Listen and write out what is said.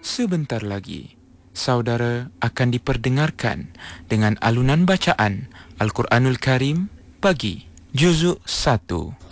Sebentar lagi, saudara akan diperdengarkan dengan alunan bacaan Al-Quranul Karim bagi Juzuk 1.